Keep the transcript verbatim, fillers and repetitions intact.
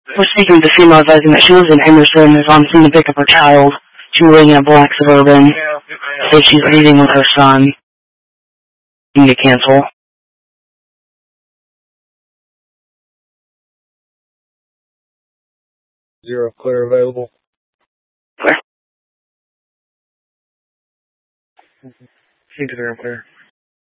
We're speaking with the female advising that she lives in Emerson, is on scene to pick up her child. She's living in a black Suburban. Says she's leaving with her son. You need to cancel. Zero clear available. Clear. Seems clear and clear.